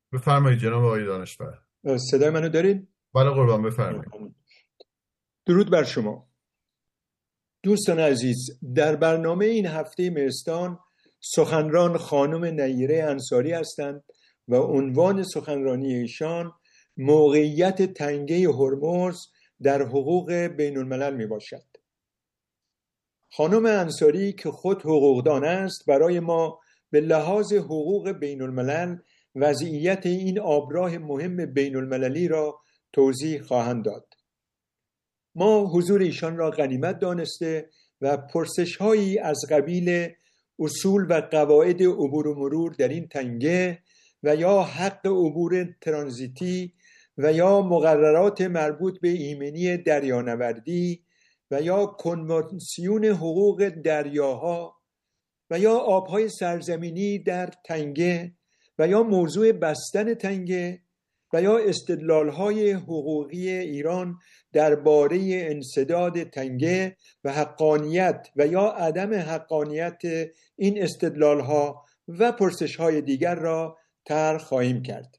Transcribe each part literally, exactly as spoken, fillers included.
بفرمایید جناب آقای دانشور. صدای منو دارید؟ بله قربان، بفرمایید. درود بر شما دوستان عزیز. در برنامه این هفته مهستان سخنران خانم نیره انصاری هستند و عنوان سخنرانی ایشان موقعیت تنگه هرمز در حقوق بین الملل می باشد. خانم انصاری که خود حقوقدان است برای ما به لحاظ حقوق بین الملل وضعیت این آبراه مهم بین المللی را توضیح خواهند داد. ما حضور ایشان را غنیمت دانسته و پرسش‌هایی از قبیل اصول و قواعد عبور و مرور در این تنگه و یا حق عبور ترانزیتی و یا مقررات مربوط به ایمنی دریانوردی و یا کنوانسیون حقوق دریاها و یا آبهای سرزمینی در تنگه و یا موضوع بستن تنگه و یا استدلال‌های حقوقی ایران درباره انسداد تنگه و حقانیت و یا عدم حقانیت این استدلال‌ها و پرسش‌های دیگر را طرح خواهیم کرد.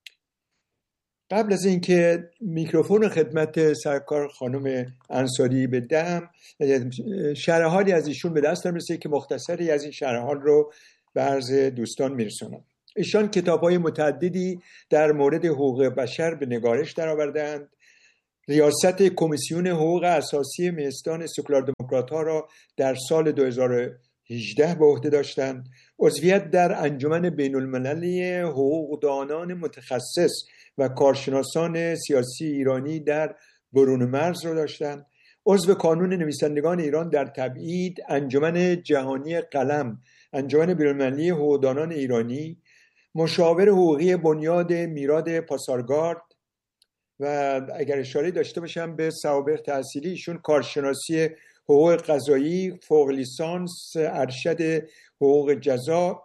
قبل از اینکه میکروفون خدمت سرکار خانم انصاری بدم، شرح حالی از ایشون به دست میرسه که مختصری از این شرح حال رو به عرض دوستان میرسونم. ایشان کتاب‌های متعددی در مورد حقوق بشر به نگارش درآوردند. ریاست کمیسیون حقوق اساسی مهستان سکولار دموکرات‌ها را در سال دو هزار و هجده به عهده داشتند. عضویت در انجمن بین المللی حقوقدانان متخصص و کارشناسان سیاسی ایرانی در برون مرز را داشتند. عضو کانون نویسندگان ایران در تبعید، انجمن جهانی قلم، انجمن بین المللی حقوقدانان ایرانی، مشاور حقوقی بنیاد میراد پاسارگارد و اگر اشاره داشته باشم به سوابق تحصیلی ایشون کارشناسی حقوق قضایی، فوق لیسانس ارشد حقوق جزا،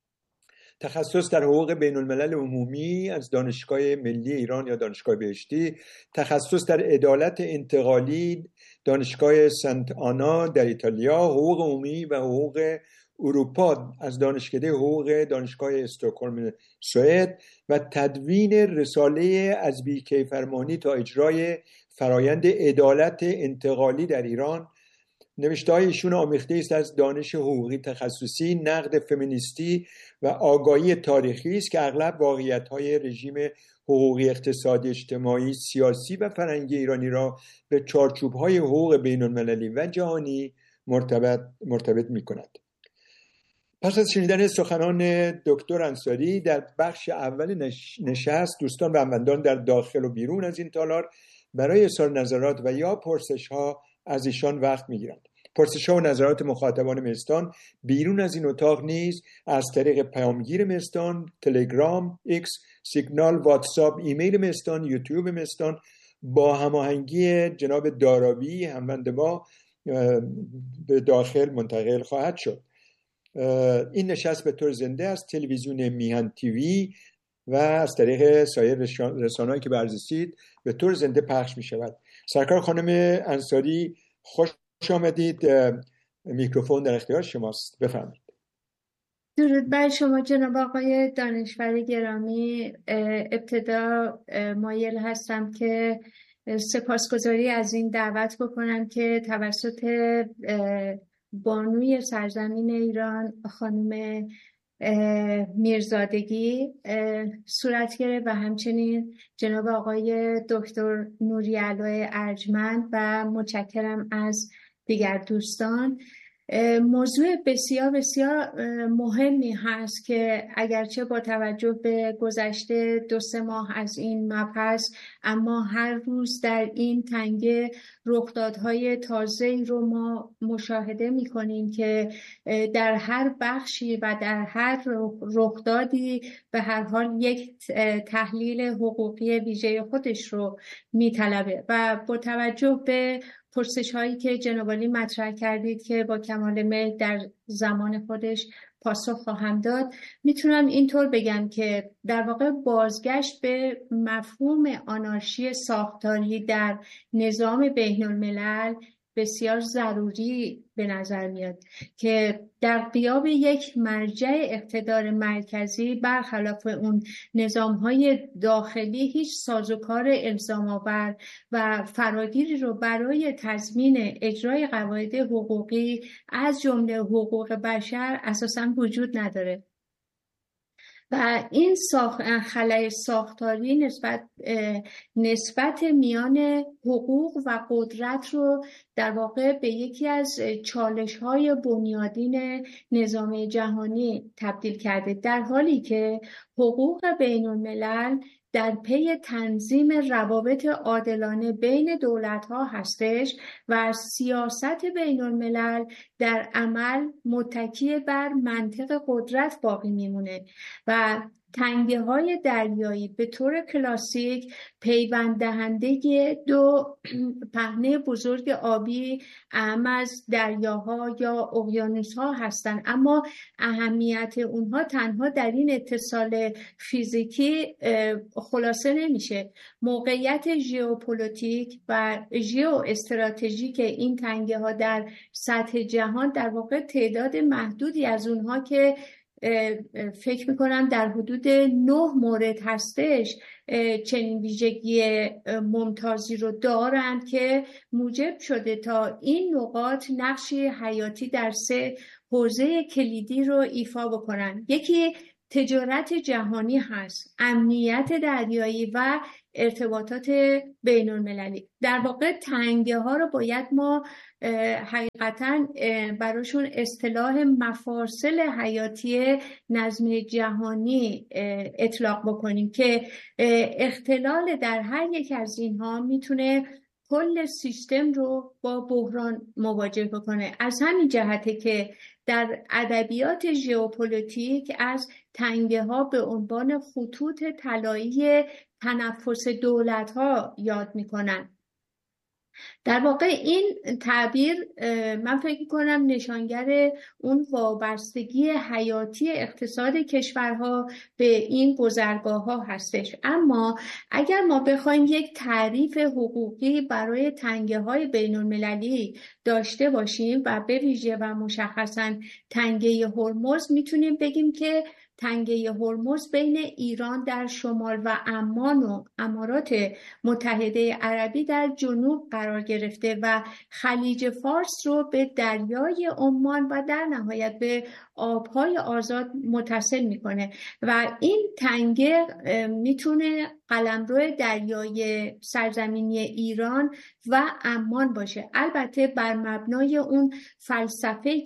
تخصص در حقوق بین الملل عمومی از دانشگاه ملی ایران یا دانشگاه بهشتی، تخصص در عدالت انتقالی دانشگاه سنت آنا در ایتالیا، حقوق عمومی و حقوق اروپا از دانشکده حقوق دانشگاه استکهلم سوئد و تدوین رساله از بی‌کیفرمانی تا اجرای فرایند عدالت انتقالی در ایران. نوشته‌های ایشون آمیخته است از دانش حقوقی تخصصی، نقد فمینیستی و آگاهی تاریخی است که اغلب واقعیت‌های رژیم حقوقی اقتصادی اجتماعی سیاسی و فرهنگی ایرانی را به چارچوب‌های حقوق بین‌المللی و جهانی مرتبط مرتبط می‌کند. پس از شنیدن سخنان دکتر انصاری در بخش اول نشست، دوستان و هموندان در داخل و بیرون از این تالار برای اظهار نظرات و یا پرسش‌ها از ایشان وقت می‌گیرند. پرسش‌ها و نظرات مخاطبان مهستان بیرون از این اتاق نیز از طریق پیامگیر مهستان، تلگرام، ایکس، سیگنال، واتساپ، ایمیل مهستان، یوتیوب مهستان با هماهنگی جناب داراوی هموند ما به داخل منتقل خواهد شد. این نشست به طور زنده از تلویزیون میهن تیوی و از طریق سایر رسانه‌ای که بررسید به طور زنده پخش می شود. سرکار خانم انصاری خوش آمدید. میکروفون در اختیار شماست، بفرمایید. درود بر شما جناب آقای دانشور گرامی. ابتدا مایل هستم که سپاسگزاری از این دعوت بکنم که توسط بانوی سرزمین ایران خانم میرزادگی صورت گرفت و همچنین جناب آقای دکتر نوریعلی ارجمند و متشکرم از دیگر دوستان. موضوع بسیار بسیار مهمی هست که اگرچه با توجه به گذشته دو سه ماه از این مبحث، اما هر روز در این تنگه رخدادهای تازه‌ای رو ما مشاهده می‌کنیم که در هر بخشی و در هر رخدادی به هر حال یک تحلیل حقوقی ویژه خودش رو می‌طلبه و با توجه به پرسش هایی که جناب عالی مطرح کردید که با کمال میل در زمان خودش پاسخ خواهم داد، میتونم اینطور بگم که در واقع بازگشت به مفهوم آنارشی ساختاری در نظام بین الملل بسیار ضروری به نظر میاد که در غیاب یک مرجع اقتدار مرکزی برخلاف اون نظام‌های داخلی هیچ سازوکار الزام‌آور و فراگیری رو برای تضمین اجرای قواعد حقوقی از جمله حقوق بشر اساساً وجود نداره. و این ساخ... خلأ ساختاری نسبت نسبت میان حقوق و قدرت رو در واقع به یکی از چالش‌های بنیادین نظام جهانی تبدیل کرده، در حالی که حقوق بین الملل در پی تنظیم روابط عادلانه بین دولت‌ها هستش و سیاست بین الملل در عمل متکی بر منطق قدرت باقی میمونه و تنگه های دریایی به طور کلاسیک پیوند دهنده دو پهنه بزرگ آبی اهم از دریاها یا اقیانوس‌ها هستند، اما اهمیت اونها تنها در این اتصال فیزیکی خلاصه نمیشه. موقعیت ژئوپلیتیک و ژئواستراتژیک این تنگه ها در سطح جهان در واقع تعداد محدودی از اونها که فکر میکنم در حدود نه مورد هستش چنین ویژگی ممتازی رو دارند که موجب شده تا این نقاط نقشی حیاتی در سه حوزه کلیدی رو ایفا بکنن. یکی تجارت جهانی هست، امنیت دریایی و ارتباطات بین المللی. در واقع تنگه ها رو باید ما حقیقتاً براشون اصطلاح مفاصل حیاتی نظم جهانی اطلاق بکنیم که اختلال در هر یک از اینها میتونه کل سیستم رو با بحران مواجه بکنه. از همین جهته که در ادبیات ژئوپلیتیک از تنگه ها به عنوان خطوط طلایی تنفس دولت ها یاد میکنن. در واقع این تعبیر من فکر کنم نشانگر اون وابستگی حیاتی اقتصاد کشورها به این گذرگاه ها هستش. اما اگر ما بخوایم یک تعریف حقوقی برای تنگه های بین المللی داشته باشیم و به ویژه و مشخصاً تنگه هرمز، میتونیم بگیم که تنگه هرمز بین ایران در شمال و عمان و امارات متحده عربی در جنوب قرار گرفته و خلیج فارس رو به دریای عمان و در نهایت به آبهای آزاد متصل میکنه و این تنگه میتونه قلمرو دریای سرزمینی ایران و عمان باشه، البته بر مبنای اون فلسفه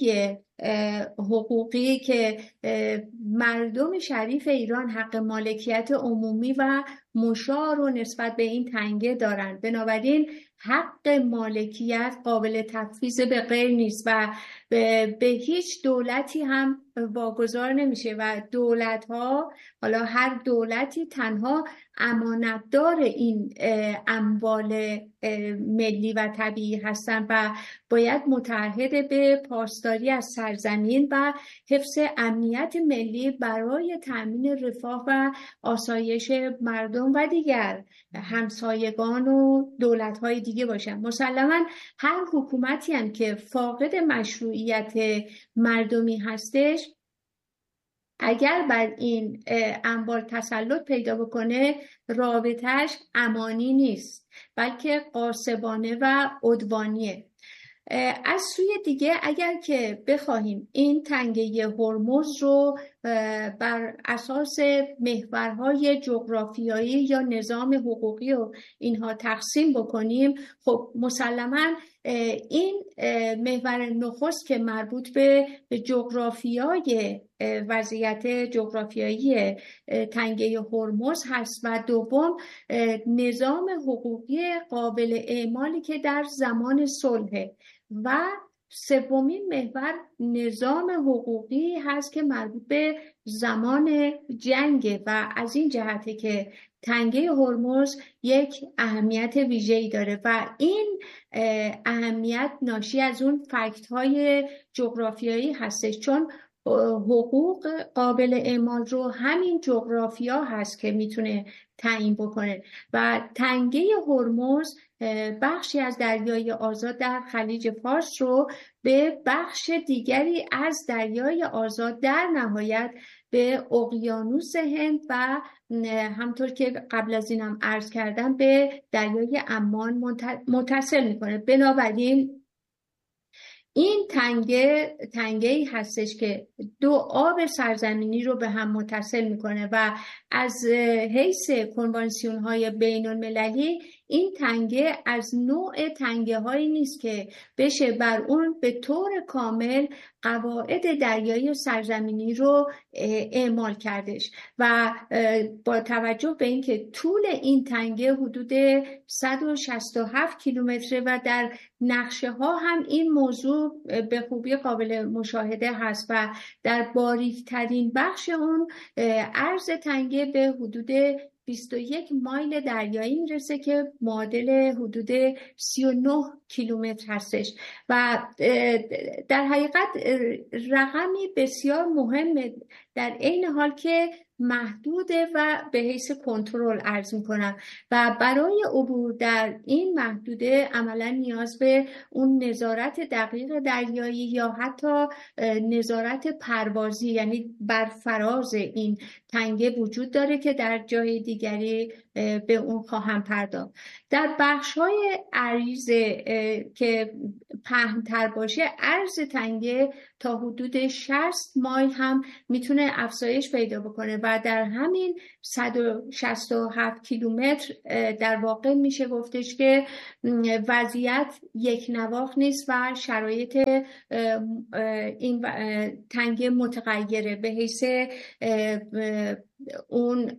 حقوقی که مردم شریف ایران حق مالکیت عمومی و مشاع رو نسبت به این تنگه دارند. بنابراین حق مالکیت قابل تفویض به غیر نیست و به, به هیچ دولتی هم واگذار نمیشه و دولت ها، حالا هر دولتی، تنها امانتدار این اموال ملی و طبیعی هستند و باید متعهد به پاسداری از سرزمین و حفظ امنیت ملی برای تأمین رفاه و آسایش مردم و دیگر همسایگان و دولت‌های دیگه باشن. مسلماً هر حکومتی هم که فاقد مشروعیت مردمی هستش، اگر بر این اموال تسلط پیدا بکنه، رابطه‌اش امانی نیست بلکه غاصبانه و عدوانیه. از سوی دیگه اگر که بخواهیم این تنگه هرمز رو بر اساس محورهای جغرافیایی یا نظام حقوقی و اینها تقسیم بکنیم، خب مسلماً این محور نخست که مربوط به جغرافیای وضعیت جغرافیایی تنگه هرمز هست و دوم نظام حقوقی قابل اعمالی که در زمان صلح و سومین محور نظام حقوقی هست که مربوط به زمان جنگ و از این جهته که تنگه هرمز یک اهمیت ویژه‌ای داره و این اهمیت ناشی از اون فکت‌های جغرافیایی هستش، چون حقوق قابل اعمال رو همین جغرافیا هست که میتونه تعیین بکنه و تنگه هرمز بخشی از دریای آزاد در خلیج فارس رو به بخش دیگری از دریای آزاد در نهایت به اقیانوس هند و همطور که قبل از اینم عرض کردم به دریای عمان متصل میکنه. بنابراین این تنگه تنگه‌ای هستش که دو آب سرزمینی رو به هم متصل میکنه و از حیث کنوانسیون‌های بین‌المللی این تنگه از نوع تنگه هایی نیست که بشه بر اون به طور کامل قواعد دریایی سرزمینی رو اعمال کردش و با توجه به اینکه طول این تنگه حدود صد و شصت و هفت کیلومتره و در نقشه ها هم این موضوع به خوبی قابل مشاهده هست و در باریکترین بخش اون عرض تنگه به حدود بیست و یک مایل دریایی میرسه که معادل حدود سی و نه کیلومتر هستش و در حقیقت رقمی بسیار مهمه در عین حال که محدوده و به حیث کنترل عرض میکنم و برای عبور در این محدوده عملا نیاز به اون نظارت دقیق دریایی یا حتی نظارت پروازی یعنی بر فراز این تنگه وجود داره که در جای دیگری به اون خواهم پرداخت. در بخش‌های عریض که پهن‌تر باشه عرض تنگه تا حدود شصت مایل هم میتونه افزایش پیدا بکنه و در همین صد و شصت و هفت کیلومتر در واقع میشه گفتش که وضعیت یک نواخت نیست و شرایط این تنگه متغیره به حیث اون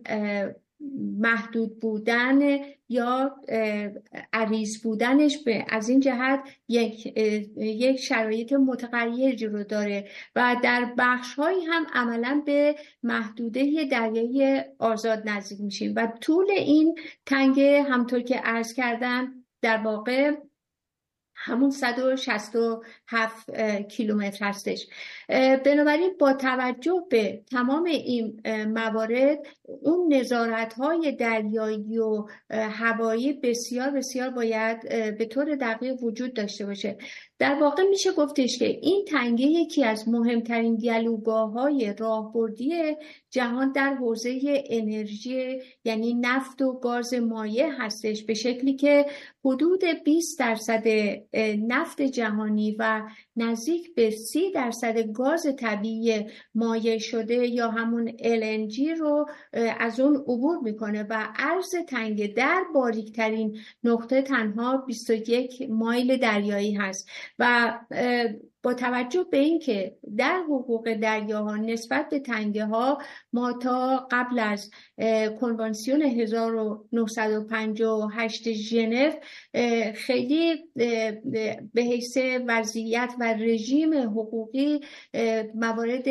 محدود بودن یا عریض بودنش به از این جهت یک یک شرایط متغیری رو داره و در بخش‌هایی هم عملاً به محدوده دریایی آزاد نزدیک میشیم و طول این تنگه همطور که عرض کردم در واقع همون صد و شصت و هفت کیلومتر هستش. بنابراین با توجه به تمام این موارد اون نظارت‌های دریایی و هوایی بسیار بسیار باید به طور دقیق وجود داشته باشه. در واقع میشه گفتش که این تنگه یکی از مهمترین گلوگاه‌های راهبردی جهان در حوزه انرژی یعنی نفت و گاز مایع هستش به شکلی که حدود بیست درصد نفت جهانی و نزدیک به سی درصد گاز طبیعی مایع شده یا همون ال ان جی رو از اون عبور میکنه و عرض تنگه در باریکترین نقطه تنها بیست و یک مایل دریایی هست و با توجه به اینکه در حقوق دریاها نسبت به تنگه ها ما تا قبل از کنوانسیون هزار و نهصد و پنجاه و هشت ژنو خیلی به حیث وضعیت و رژیم حقوقی موارد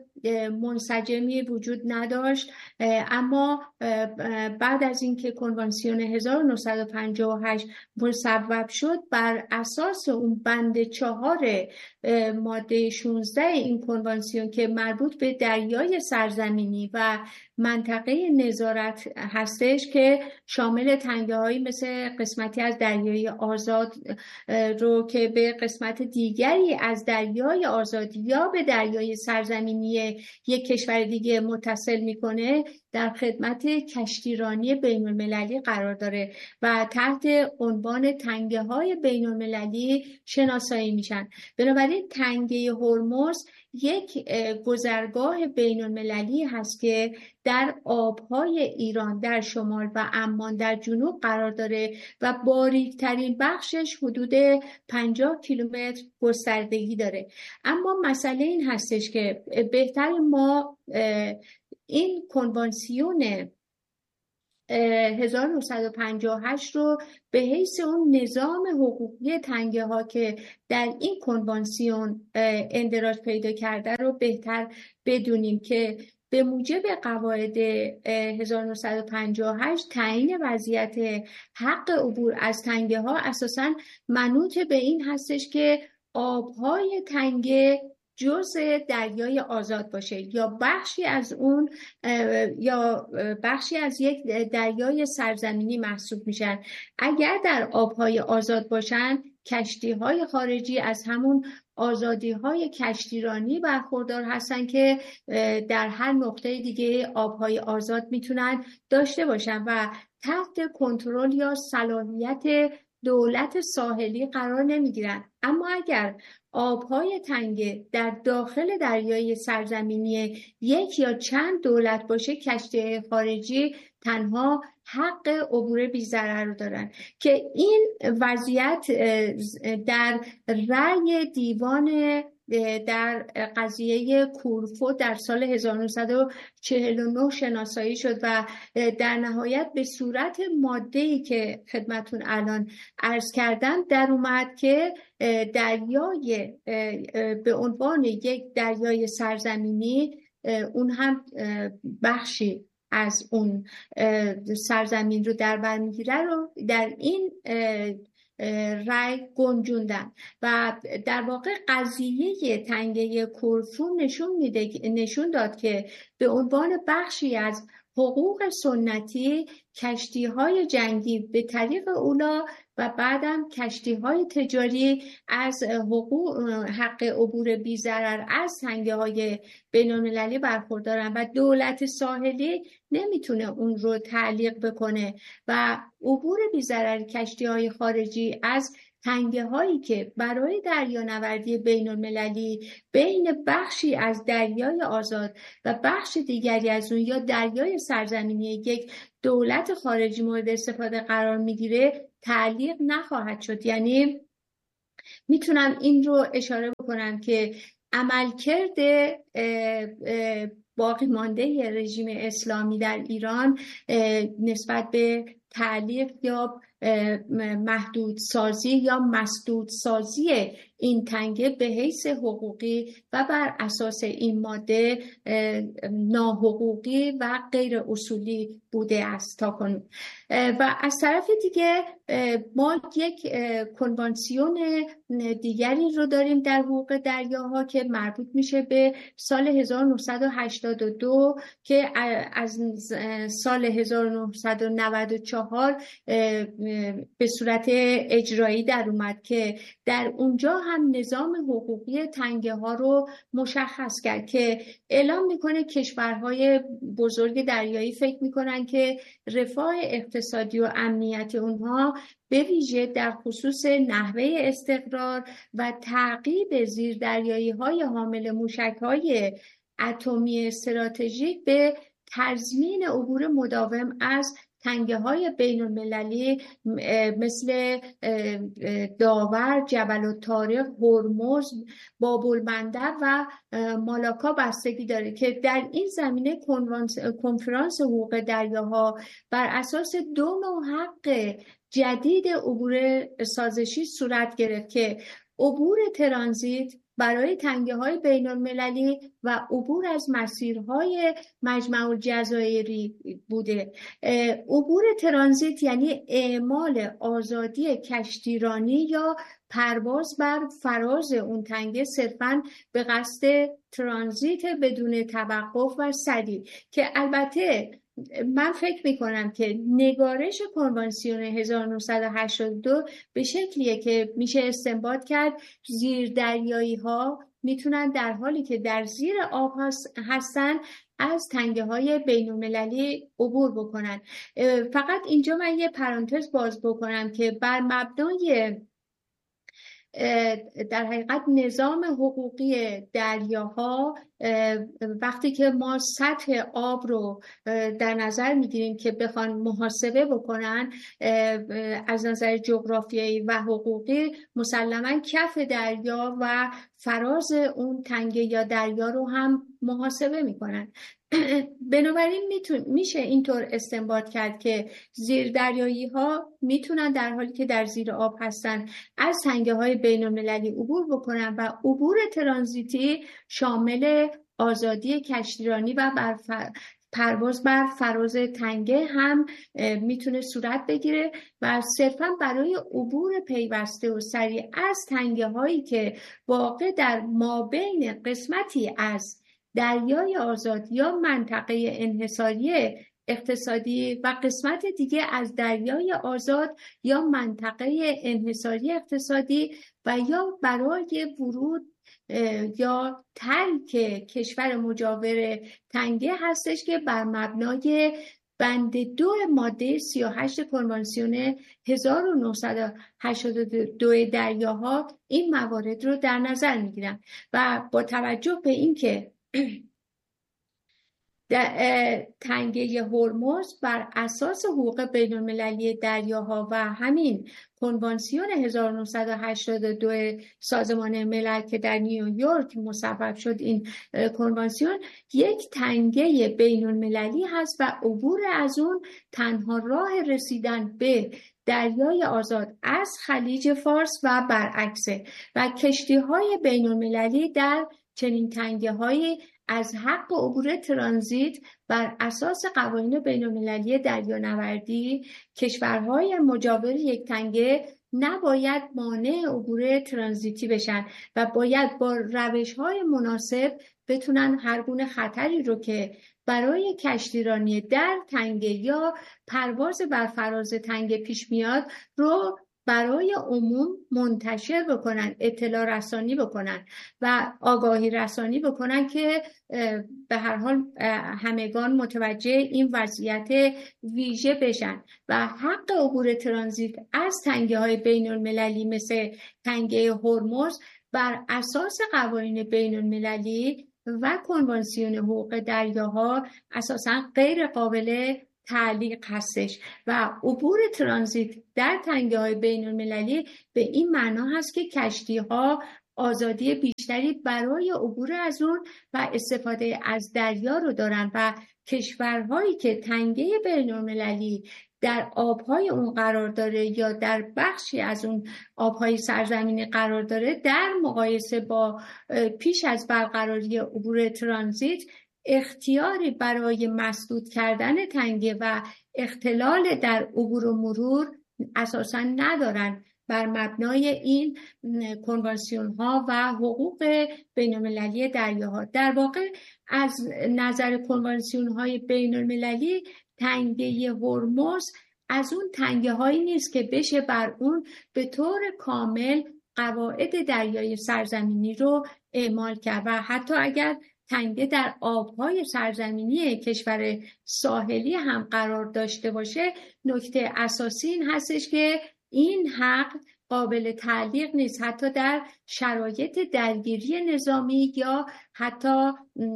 منسجمی وجود نداشت، اما بعد از اینکه کنوانسیون هزار و نهصد و پنجاه و هشت مصوب شد بر اساس اون بند چهار ماده شانزده این کنوانسیون که مربوط به دریای سرزمینی و منطقه نظارت هستش که شامل تنگه‌هایی مثل قسمتی از دریای آزاد رو که به قسمت دیگری از دریای آزاد یا به دریای سرزمینی یک کشور دیگه متصل میکنه در خدمت کشتیرانی بین المللی قرار داره و تحت عنوان تنگه های بین المللی شناسایی میشن. بنابراین تنگه هرمز یک گذرگاه بین المللی هست که در آبهای ایران در شمال و عمان در جنوب قرار داره و باریکترین بخشش حدود پنجاه کیلومتر گستردگی داره. اما مسئله این هستش که بهتر ما این کنوانسیون هزار و نهصد و پنجاه و هشت رو به حیث اون نظام حقوقی تنگه ها که در این کنوانسیون اندراج پیدا کرده رو بهتر بدونیم که به موجب قواعد هزار و نهصد و پنجاه و هشت تعیین وضعیت حق عبور از تنگه ها اساساً منوط به این هستش که آبهای تنگه جزء دریای آزاد باشه یا بخشی از اون یا بخشی از یک دریای سرزمینی محسوب میشن. اگر در آبهای آزاد باشن، کشتی‌های خارجی از همون آزادی‌های کشتیرانی برخوردار هستن که در هر نقطه دیگه آبهای آزاد میتونن داشته باشن و تحت کنترل یا صلاحیت دولت ساحلی قرار نمیگیرن. اما اگر آبهای تنگ در داخل دریای سرزمینی یک یا چند دولت باشه، کشتی خارجی تنها حق عبور بی ضرر رو دارن که این وضعیت در رأی دیوان در قضیه کورفو در سال هزار و نهصد و چهل و نه شناسایی شد و در نهایت به صورت ماده‌ای که خدمتون الان عرض کردم در اومد که دریای به عنوان یک دریای سرزمینی، اون هم بخشی از اون سرزمین رو در بر میگیره، رو در این رأی گنجوندن و در واقع قضیه تنگه کورفو نشون میده نشون داد که به عنوان بخشی از حقوق سنتی کشتی‌های جنگی به طریق اولا و بعدم کشتی‌های تجاری از حقوق حق عبور بی ضرر از تنگه‌های بین‌المللی برخوردارن و دولت ساحلی نمیتونه اون رو تعلیق بکنه و عبور بی ضرر کشتی‌های خارجی از تنگه هایی که برای دریانوردی بین المللی بین بخشی از دریای آزاد و بخش دیگری از اون یا دریای سرزمینی یک دولت خارجی مورد استفاده قرار میگیره تعلیق نخواهد شد. یعنی میتونم این رو اشاره بکنم که عملکرد باقی مانده رژیم اسلامی در ایران نسبت به تعلیق یا محدود سازی یا مسدود سازی این تنگه به حیث حقوقی و بر اساس این ماده ناحقوقی و غیر اصولی بوده است تا کنون. و از طرف دیگه ما یک کنوانسیون دیگری رو داریم در حقوق دریاها که مربوط میشه به سال هزار و نهصد و هشتاد و دو که از سال هزار و نهصد و نود و چهار به صورت اجرایی در اومد که در اونجا هم نظام حقوقی تنگه ها رو مشخص کرد که اعلام میکنه کشورهای بزرگ دریایی فکر میکنن که رفاه اقتصادی و امنیت اونها به ویژه در خصوص نحوه استقرار و تعقیب زیردریایی های حامل موشک های اتمی استراتژیک به تضمین عبور مداوم از تنگه های بین المللی مثل داور، جبل الطارق، هرمز، باب المندب و مالاکا بستگی داره که در این زمینه کنفرانس حقوق دریاها بر اساس دو نوع حق جدید عبور سازشی صورت گرفت که عبور ترانزیت برای تنگه های بین المللی و عبور از مسیرهای مجمع الجزایری بوده. عبور ترانزیت یعنی اعمال آزادی کشتیرانی یا پرواز بر فراز اون تنگه صرفاً به قصد ترانزیت بدون توقف و سری که البته من فکر میکنم که نگارش کنوانسیون هزار و نهصد و هشتاد و دو به شکلیه که میشه استنباط کرد زیردریایی ها میتونن در حالی که در زیر آب هستن از تنگه های بین المللی عبور بکنن. فقط اینجا من یه پرانتز باز بکنم که بر مبنای در حقیقت نظام حقوقی دریاها وقتی که ما سطح آب رو در نظر میگیریم که بخوان محاسبه بکنن از نظر جغرافیایی و حقوقی مسلماً کف دریا و فراز اون تنگه یا دریا رو هم محاسبه میکنن. بنابراین میتون میشه اینطور استنباط کرد که زیردریایی ها میتونن در حالی که در زیر آب هستن از تنگه های بین المللی عبور بکنن و عبور ترانزیتی شامل آزادی کشتیرانی و بر پرواز بر فراز تنگه هم میتونه صورت بگیره و صرفا برای عبور پیوسته و سریع از تنگه هایی که واقع در مابین قسمتی از دریای آزاد یا منطقه انحصاری اقتصادی و قسمت دیگه از دریای آزاد یا منطقه انحصاری اقتصادی و یا برای ورود یا ترک کشور مجاور تنگه هستش که بر مبنای بند دو ماده سی و هشت کنوانسیون هزار و نهصد و هشتاد و دو دریاها این موارد رو در نظر میگیرن و با توجه به اینکه تنگه هرمز بر اساس حقوق بین المللی دریاها و همین کنوانسیون هزار و نهصد و هشتاد و دو سازمان ملل که در نیویورک مصوب شد، این کنوانسیون یک تنگه بین المللی هست و عبور از اون تنها راه رسیدن به دریای آزاد از خلیج فارس و برعکسه و کشتی‌های بین المللی در چنین تنگه های از حق عبور ترانزیت بر اساس قوانین بین‌المللی دریانوردی کشورهای مجاور یک تنگه نباید مانع عبور ترانزیتی بشن و باید با روش‌های مناسب بتونن هر گونه خطری رو که برای کشتیرانی در تنگه یا پرواز بر فراز تنگه پیش میاد رو برای عموم منتشر بکنن، اطلاع رسانی بکنن و آگاهی رسانی بکنن که به هر حال همگان متوجه این وضعیت ویژه بشن و حق عبور ترانزیت از تنگه های بین المللی مثل تنگه هرمز بر اساس قوانین بین المللی و کنوانسیون حقوق دریاها اساساً غیر قابل تعلیق هستش و عبور ترانزیت در تنگه های بین المللی به این معنا هست که کشتی ها آزادی بیشتری برای عبور از اون و استفاده از دریا رو دارن و کشورهایی که تنگه بین المللی در آبهای اون قرار داره یا در بخشی از اون آبهای سرزمینی قرار داره در مقایسه با پیش از برقراری عبور ترانزیت اختیاری برای مسدود کردن تنگه و اختلال در عبور و مرور اساساً ندارن بر مبنای این کنوانسیون ها و حقوق بین المللی دریاها. در واقع از نظر کنوانسیون های بین المللی تنگه هرمز از اون تنگه هایی نیست که بشه بر اون به طور کامل قواعد دریای سرزمینی رو اعمال کرد و حتی اگر تنگه در آبهای سرزمینی کشور ساحلی هم قرار داشته باشه، نکته اساسی این هستش که این حق قابل تعلیق نیست حتی در شرایط درگیری نظامی یا حتی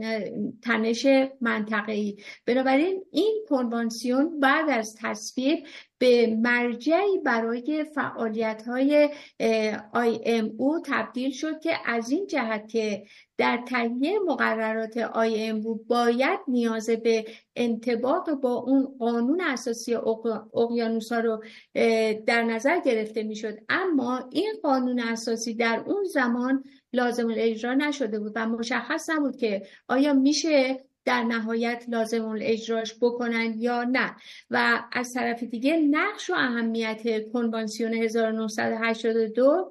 تنش منطقه‌ای. بنابراین این کنوانسیون بعد از تصویب به مرجعی برای فعالیت‌های آی ام او تبدیل شد که از این جهت که در تهیه مقررات آی ام او باید نیاز به انطباق با اون قانون اساسی اقیانوس‌ها رو در نظر گرفته میشد، اما این قانون اساسی در اون زمان لازم الاجرا نشده بود و مشخص نبود که آیا میشه در نهایت لازم الاجراش بکنن یا نه. و از طرف دیگه نقش و اهمیت کنوانسیون هزار و نهصد و هشتاد و دو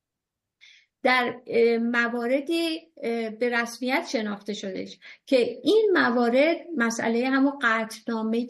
در مواردی به رسمیت شناخته شدش که این موارد مسئله همون قطعنامه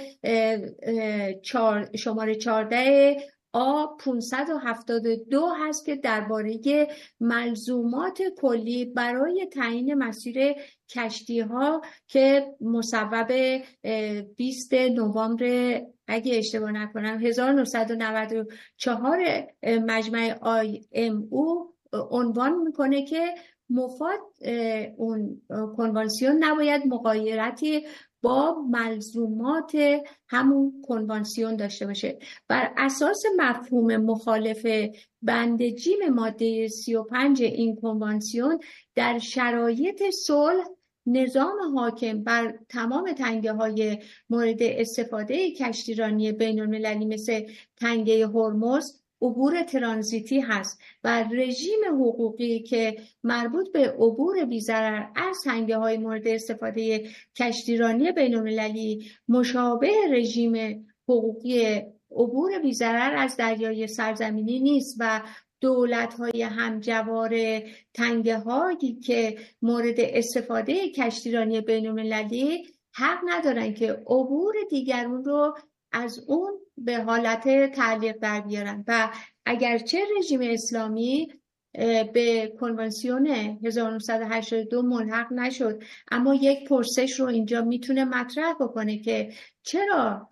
شماره چهارده آ پانصد و هفتاد و دو هست که درباره ملزومات کلی برای تعیین مسیر کشتی ها که مصوب بیست نوامبر اگه اشتباه نکنم هزار و نهصد و نود و چهار مجمع آی ام او عنوان میکنه که مفاد اون کنوانسیون نباید مغایرتی با ملزومات همون کنوانسیون داشته باشه. بر اساس مفهوم مخالف بند جیم ماده سی و پنج این کنوانسیون در شرایط صلح نظام حاکم بر تمام تنگه های مورد استفاده کشتیرانی بین المللی مثل تنگه هرمز عبور ترانزیتی هست و رژیم حقوقی که مربوط به عبور بی‌ضرر از تنگه‌های مورد استفاده کشتیرانی بین‌المللی مشابه رژیم حقوقی عبور بی‌ضرر از دریای سرزمینی نیست و دولت‌های همجوار تنگه‌هایی که مورد استفاده کشتیرانی بین‌المللی حق ندارن که عبور دیگرون رو از اون به حالت تعلیق در بیارن. و اگرچه رژیم اسلامی به کنوانسیون هزار و نهصد و هشتاد و دو ملحق نشد، اما یک پرسش رو اینجا میتونه مطرح بکنه که چرا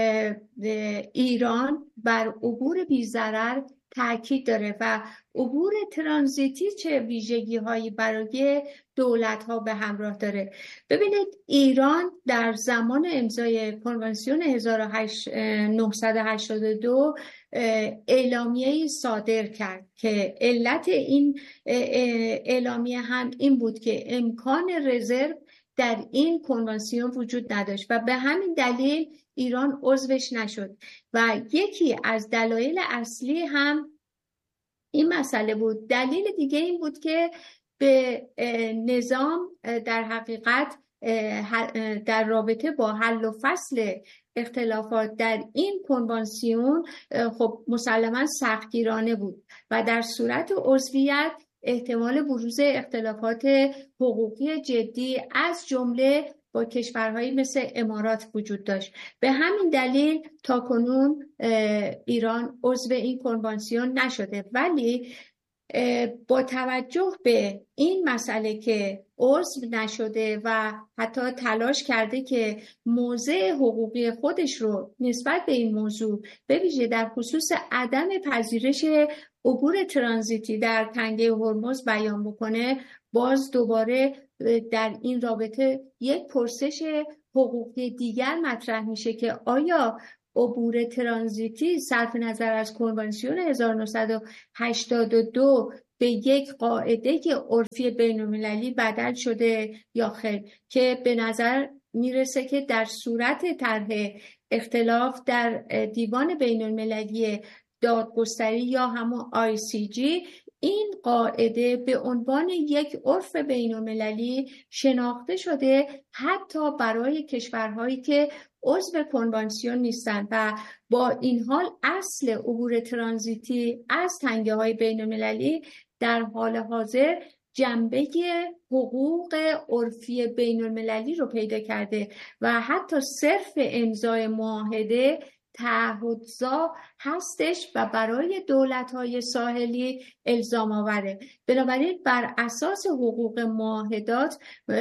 ایران بر عبور بی‌ضرر تاکید داره و عبور ترانزیتی چه ویژگی هایی برای دولت ها به همراه داره. ببینید ایران در زمان امضای کنوانسیون هزار و نهصد و هشتاد و دو اعلامیه‌ای صادر کرد که علت این اعلامیه هم این بود که امکان رزرو در این کنوانسیون وجود نداشت و به همین دلیل ایران عضوش نشد و یکی از دلایل اصلی هم این مسئله بود. دلیل دیگه این بود که به نظام در حقیقت در رابطه با حل و فصل اختلافات در این کنوانسیون خب مسلماً سختگیرانه بود و در صورت عضویت احتمال بروز اختلافات حقوقی جدی از جمله با کشورهایی مثل امارات وجود داشت. به همین دلیل تاکنون ایران عضو این کنوانسیون نشده، ولی با توجه به این مسئله که عضو نشده و حتی تلاش کرده که موضع حقوقی خودش رو نسبت به این موضوع به ویژه در خصوص عدم پذیرش عبور ترانزیتی در تنگه هرمز بیان بکنه، باز دوباره در این رابطه یک پرسش حقوقی دیگر مطرح میشه که آیا عبور ترانزیتی صرف نظر از کنوانسیون هزار و نهصد و هشتاد و دو به یک قاعده عرفی بین‌المللی بدل شده یا خیر، که به نظر میرسه که در صورت طرح اختلاف در دیوان بین‌المللی دادگستری یا همون آی سی جی این قاعده به عنوان یک عرف بین‌المللی شناخته شده حتی برای کشورهایی که عضو کنوانسیون نیستند و با این حال اصل عبور ترانزیتی از تنگه‌های بین‌المللی در حال حاضر جنبه حقوق عرفی بین‌المللی رو پیدا کرده و حتی صرف امضای معاهده تعهدزا هستش و برای دولت‌های ساحلی الزام آوره. بنابراین بر اساس حقوق معاهدات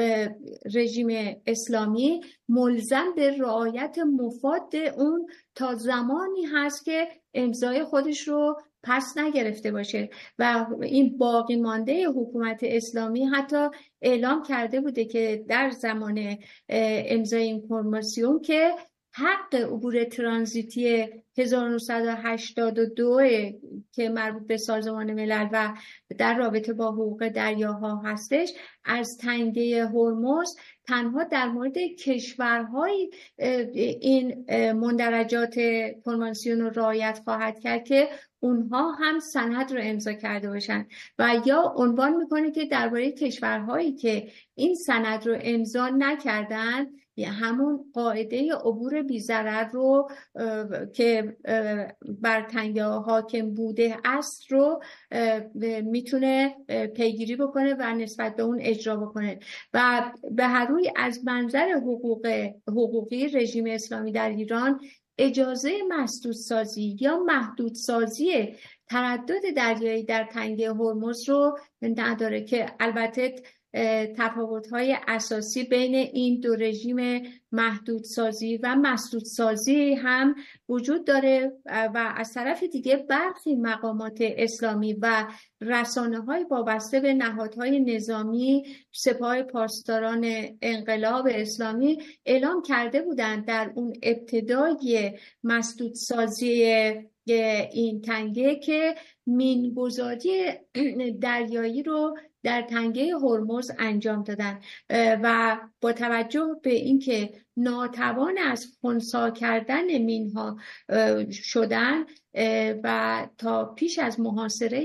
رژیم اسلامی ملزم به رعایت مفاد اون تا زمانی هست که امضای خودش رو پس نگرفته باشه و این باقی مانده حکومت اسلامی حتی اعلام کرده بوده که در زمان امضای این کنوانسیون که حق عبور ترانزیتی هزار و نهصد و هشتاد و دو که مربوط به سازمان ملل و در رابطه با حقوق دریاها هستش از تنگه هرمز تنها در مورد کشورهای این مندرجات کنوانسیون رو رعایت خواهد کرد که اونها هم سند رو امضا کرده باشن و یا عنوان میکنه که درباره کشورهایی که این سند رو امضا نکردن همون قاعده عبور بی‌ضرر رو که بر تنگه حاکم بوده است رو میتونه پیگیری بکنه و نسبت به اون اجرا بکنه و به هر روی از منظر حقوق حقوقی رژیم اسلامی در ایران اجازه مسدودسازی یا محدودسازی تردد دریایی در تنگه هرمز رو نداره که البته تفاوت‌های اساسی بین این دو رژیم محدودسازی و مسدودسازی هم وجود داره و از طرف دیگه برخی مقامات اسلامی و رسانه‌های وابسته به نهادهای نظامی سپاه پاسداران انقلاب اسلامی اعلام کرده بودند در اون ابتدای مسدودسازی این تنگه که مین‌گذاری دریایی رو در تنگه هرمز انجام دادن و با توجه به اینکه ناتوان از خنثی کردن مینها شدن و تا پیش از محاصره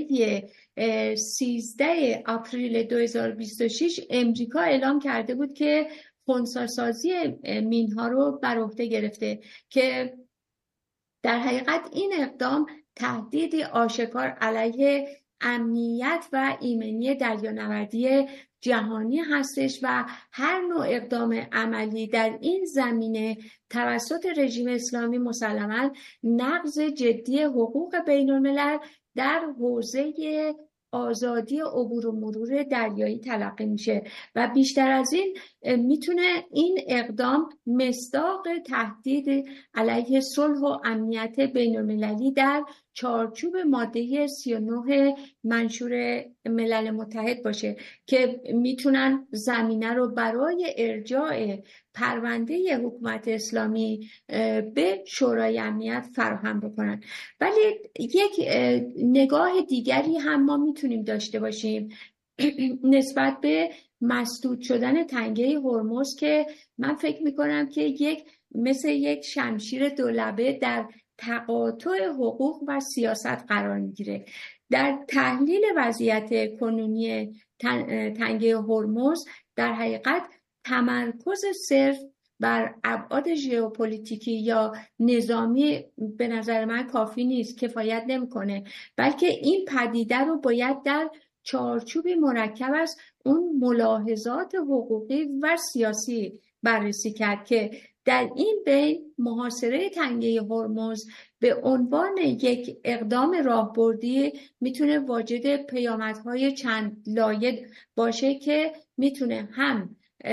سیزده آپریل دو هزار و بیست و شش امریکا اعلام کرده بود که خنثی سازی مینها رو بر عهده گرفته که در حقیقت این اقدام تهدیدی آشکار علیه امنیت و ایمنی دریانوردی جهانی هستش و هر نوع اقدام عملی در این زمینه توسط رژیم اسلامی مسلماً نقض جدی حقوق بین الملل در حوزه آزادی عبور و مرور دریایی تلقی میشه و بیشتر از این میتونه این اقدام مصداق تهدید علیه صلح و امنیت بین المللی در چارچوب ماده سی و نه منشور ملل متحد باشه که میتونن زمینه رو برای ارجاع پرونده حکومت اسلامی به شورای امنیت فراهم بکنن. ولی یک نگاه دیگری هم ما میتونیم داشته باشیم نسبت به مسدود شدن تنگه هرمز که من فکر میکنم که یک مثل یک شمشیر دولبه در تقاطع حقوق و سیاست قرار میگیره. در تحلیل وضعیت کنونی تنگه هرمز در حقیقت تمرکز صرف بر ابعاد ژئوپلیتیکی یا نظامی به نظر من کافی نیست، کفایت نمیکنه، بلکه این پدیده رو باید در چارچوبی مرکب از اون ملاحظات حقوقی و سیاسی بررسی کرد که در این بین محاصره تنگه هرمز به عنوان یک اقدام راهبردی میتونه واجد پیامدهای چند لایه باشه که میتونه هم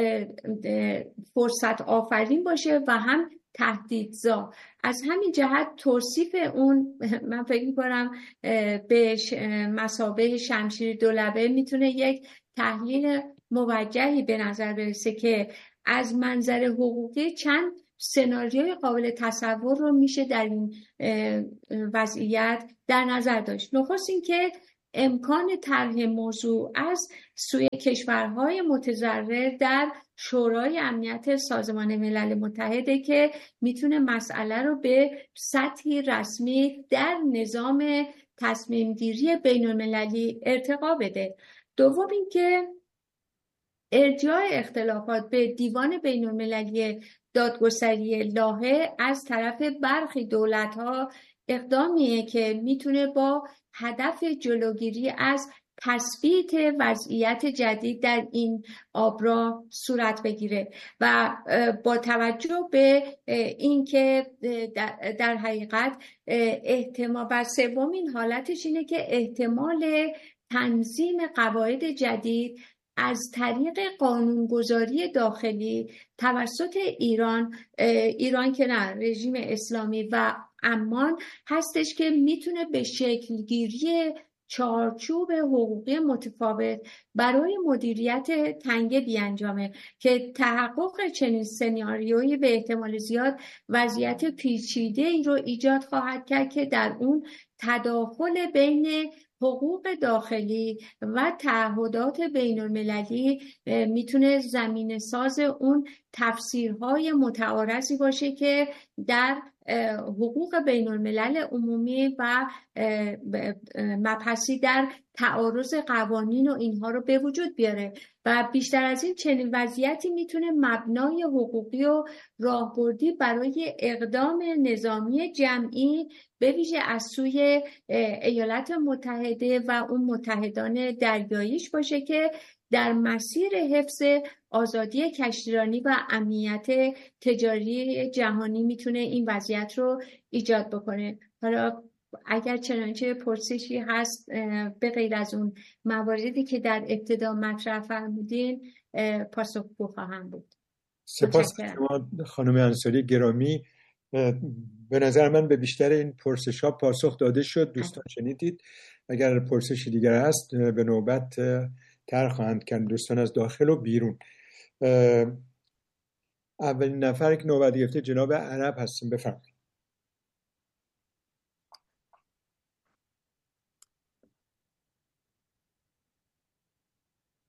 فرصت آفرین باشه و هم تهدیدزا. از همین جهت توصیف اون من فکر میکنم به مثابه شمشیر دولبه میتونه یک تحلیل موجهی به نظر برسه که از منظر حقوقی چند سناریوی قابل تصور رو میشه در این وضعیت در نظر داشت. نخست این که امکان طرح موضوع از سوی کشورهای متضرر در شورای امنیت سازمان ملل متحده که میتونه مسئله رو به سطحی رسمی در نظام تصمیم گیری بین المللی ارتقا بده. دوم اینکه ارجاع اختلافات به دیوان بین المللی دادگستری لاهه از طرف برخی دولت‌ها اقدامیه که میتونه با هدف جلوگیری از تثبیت وضعیت جدید در این آبراه صورت بگیره و با توجه به اینکه در حقیقت احتمال و سومین حالتش اینه که احتمال تنظیم قواعد جدید از طریق قانونگذاری داخلی توسط ایران ایران که نه رژیم اسلامی و عمان هستش که میتونه به شکلگیری چارچوب حقوقی متفاوت برای مدیریت تنگه بیانجامه که تحقق چنین سناریویی به احتمال زیاد وضعیت پیچیده ای رو ایجاد خواهد کرد که در اون تداخل بین حقوق داخلی و تعهدات بین المللی میتونه زمینه ساز اون تفسیرهای متعارضی باشه که در حقوق بین الملل عمومی و مبحثی در تعارض قوانین و اینها رو به وجود بیاره و بیشتر از این چنین وضعیتی میتونه مبنای حقوقی و راهبردی برای اقدام نظامی جمعی به ویژه از سوی ایالات متحده و اون متحدان دریاییش باشه که در مسیر حفظ آزادی کشتیرانی و امنیت تجاری جهانی میتونه این وضعیت رو ایجاد بکنه. حالا اگر چنانچه پرسشی هست به غیر از اون مواردی که در ابتدا مطرح فرمودین پاسخگو خواهم بود. سپاس شما خانم انصاری گرامی. به نظر من به بیشتر این پرسش ها پاسخ داده شد. دوستان شنیدید. اگر پرسشی دیگر هست به نوبت طرح خواهند کرد دوستان از داخل و بیرون. اولین نفر که نوبت گرفته جناب عرب هستیم، بفرمایید.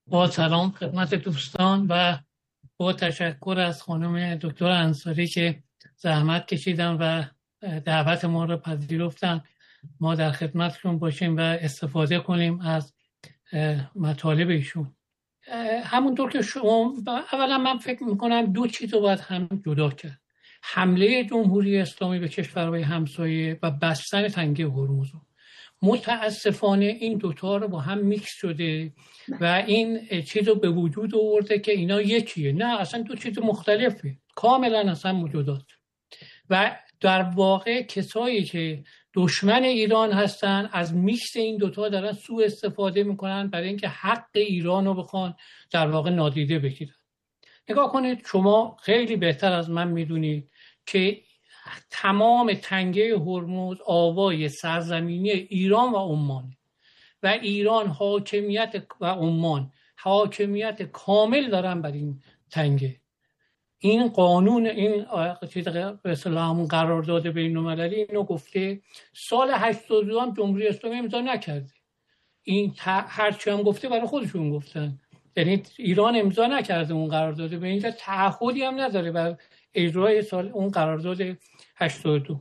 با سلام خدمت دوستان و با تشکر از خانم دکتر انصاری که زحمت کشیدن و دعوت ما را پذیرفتن ما در خدمتشون باشیم و استفاده کنیم از مطالب ایشون. همونطور که شما، اولا من فکر میکنم دو چیز رو باید هم جدا کرد: حمله جمهوری اسلامی به کشورهای همسایه و بستن تنگه هرمز. متاسفانه این دوتا رو با هم میکس شده و این چیز رو به وجود آورده که اینا یکیه. نه، اصلا دو چیز مختلفه، کاملا اصلا جداست. و در واقع کسایی که دشمن ایران هستن از میکس این دوتا دارن سوء استفاده میکنن برای اینکه حق ایران رو بخوان در واقع نادیده بگیرن. نگاه کنید، شما خیلی بهتر از من میدونید که تمام تنگه هرمز آوای سرزمینی ایران و عمان و ایران حاکمیت و عمان حاکمیت کامل دارن بر این تنگه. این قانون، این چیز به اصطلاح همون قرارداد بین‌المللی اینو گفته. سال هشتاد و دو هم جمهوری اسلامی امضا نکرده. این هرچی هم گفته برای خودشون گفتن، یعنی ایران امضا نکرده اون قرارداد، به اینجا تعهدی هم نداره بر اجرای سال اون قرارداد هشتاد و دو.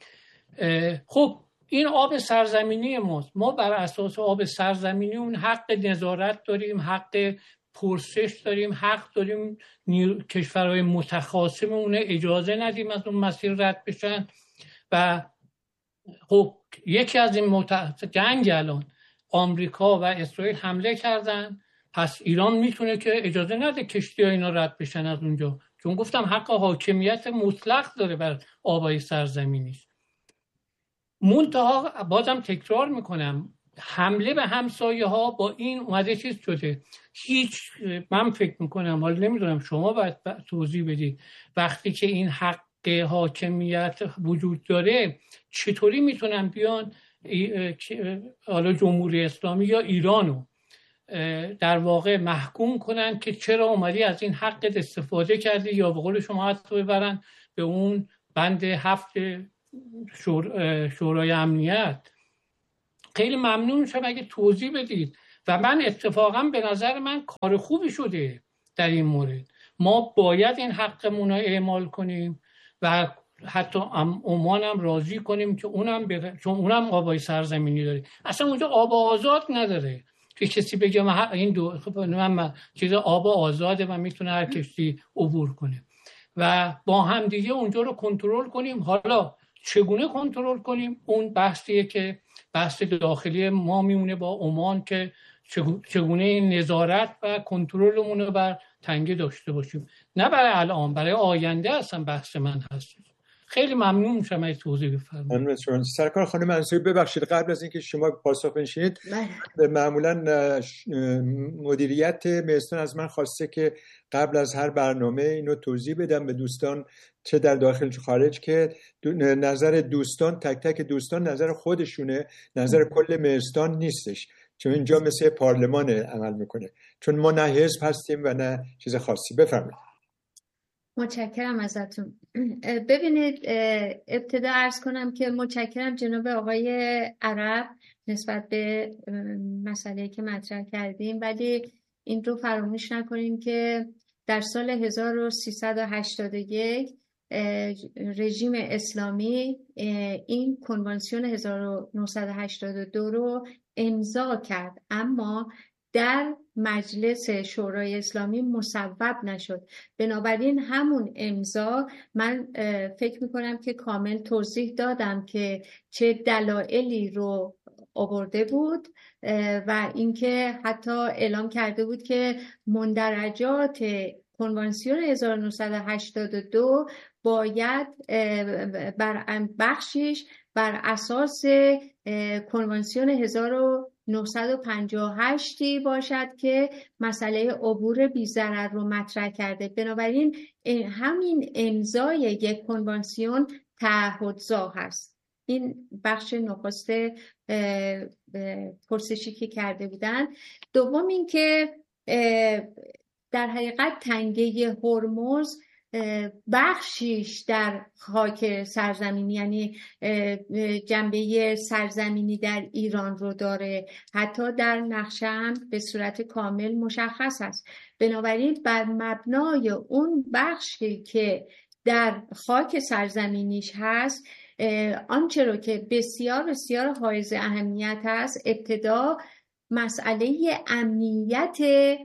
خب این آب سرزمینی ماست، ما بر اساس آب سرزمینی اون حق نظارت داریم، حق پرسش داریم، حق داریم کشورهای متخاصم اون اجازه ندیم از اون مسیر رد بشن. و خب یکی از این مت... جنگ الان آمریکا و اسرائیل حمله کردن، پس ایران میتونه که اجازه نده کشتی ها اینا رد بشن از اونجا، چون گفتم حق حاکمیت مطلق داره بر آبای سرزمینیش. منتها بازم تکرار میکنم، حمله به همسایه ها با این اومده چیز شده. هیچ، من فکر میکنم، حالا نمیدونم شما باید توضیح بدید، وقتی که این حق حاکمیت وجود داره چطوری میتونن بیان حالا جمهوری اسلامی یا ایرانو در واقع محکوم کنن که چرا اومدی از این حقت استفاده کردی، یا به قول شما حتی ببرن به اون بند هفت شور... شورای امنیت. خیلی ممنون میشم اگه توضیح بدید. و من اتفاقا به نظر من کار خوبی شده در این مورد. ما باید این حقمون رو اعمال کنیم و حتی عمان هم راضی کنیم که اونم بره، چون اونم آبای سرزمینی داره. اصلا اونجا آب آزاد نداره که کسی بگه من این دو خب من چیز آب آزاده و میتونه هر کشتی عبور کنه. و با هم دیگه اونجا رو کنترل کنیم. حالا چگونه کنترل کنیم اون بحثیه که بحث داخلی ما میمونه با عمان که چگونه نظارت و کنترلمون رو بر تنگه داشته باشیم. نه برای الان، برای آینده اصلا بحث من هست. خیلی ممنون میشم اگه توضیح بفرمایید. سرکار خانم انصاری، ببخشید قبل از اینکه شما پاسخ بنشینید، معمولا مدیریت مهستان از من خواسته که قبل از هر برنامه اینو توضیح بدم به دوستان، چه در داخل چه خارج، که نظر دوستان، تک تک دوستان نظر خودشونه، نظر کل مهستان نیستش، چون اینجا مثل پارلمان عمل میکنه، چون ما نه حزب هستیم و نه چیز خاصی. بفرمایید. متشکرم ازتون. ببینید، ابتدا عرض کنم که متشکرم جناب آقای عرب نسبت به مسئله که مطرح کردیم، ولی این رو فراموش نکنیم که در سال هزار و سیصد و هشتاد و یک رژیم اسلامی این کنوانسیون هزار و نهصد و هشتاد و دو رو امضا کرد، اما در مجلس شورای اسلامی مصوب نشد. بنابراین همون امضا، من فکر میکنم که کامل توضیح دادم که چه دلایلی رو آورده بود و اینکه حتی اعلام کرده بود که مندرجات کنوانسیون هزار و نهصد و هشتاد و دو باید بر بخشش بر اساس کنوانسیون هزار و نهصد و پنجاه و هشت باشد که مسئله عبور بی‌ضرر رو مطرح کرده. بنابراین همین امضای یک کنوانسیون تعهدزا هست. این بخش نخست پرسشی که کرده بودن. دوم این که در حقیقت تنگه هرمز بخشیش در خاک سرزمینی، یعنی جنبه سرزمینی در ایران رو داره، حتی در نقشه هم به صورت کامل مشخص است. بنابراین بر مبنای اون بخشی که در خاک سرزمینیش هست، آنچه رو که بسیار بسیار حائز اهمیت است، ابتدا مسئله امنیت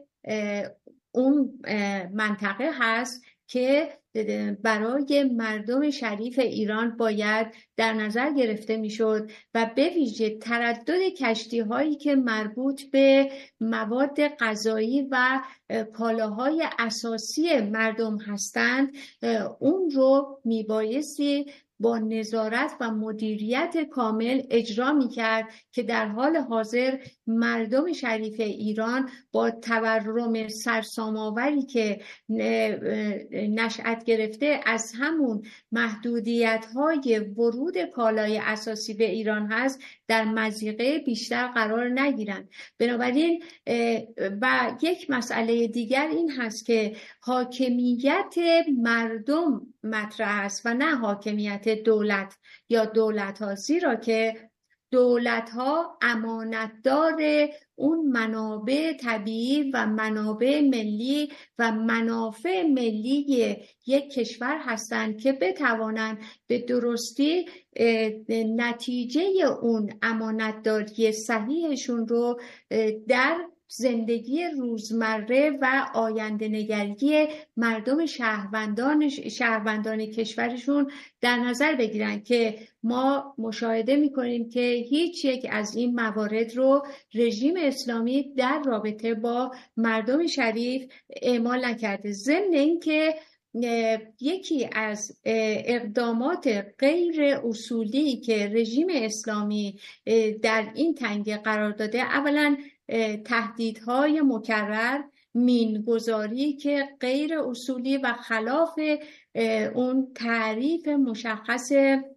اون منطقه هست که برای مردم شریف ایران باید در نظر گرفته میشد و به ویژه تردد کشتی هایی که مربوط به مواد غذایی و کالاهای اساسی مردم هستند، اون رو میبایستی با نظارت و مدیریت کامل اجرا می‌کرد که در حال حاضر مردم شریف ایران با تورم سرسام‌آوری که نشأت گرفته از همون محدودیت‌های ورود کالای اساسی به ایران هست، در مضیقه بیشتر قرار نگیرند. بنابراین و یک مسئله دیگر این هست که حاکمیت مردم مطرح است و نه حاکمیت دولت یا دولت ها، زیرا که دولت ها امانتدار اون منابع طبیعی و منابع ملی و منافع ملی یک کشور هستند که بتوانند به درستی نتیجه اون امانتداری صحیحشون رو در زندگی روزمره و آینده نگری مردم شهروندان شهروندان کشورشون در نظر بگیرن، که ما مشاهده میکنیم که هیچ یک از این موارد رو رژیم اسلامی در رابطه با مردم شریف اعمال نکرده. ضمن اینکه یکی از اقدامات غیر اصولی که رژیم اسلامی در این تنگه قرار داده، اولا تهدیدهای مکرر، مینگذاری که غیر اصولی و خلاف اون تعریف مشخص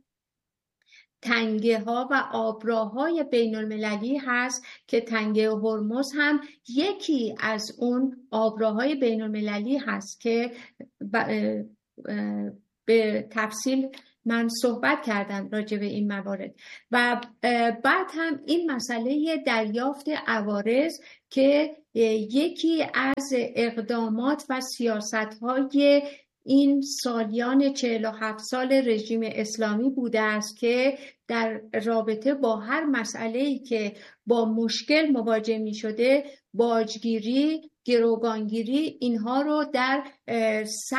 تنگه ها و آبراهای بین المللی هست که تنگه هرمز هم یکی از اون آبراهای بین المللی هست که به تفصیل من صحبت کردم راجع به این موارد. و بعد هم این مسئله دریافت عوارض که یکی از اقدامات و سیاست‌های این سالیان چهل و هفت سال رژیم اسلامی بوده است که در رابطه با هر مسئله‌ای که با مشکل مواجه می شده، باجگیری، گروگانگیری، اینها رو در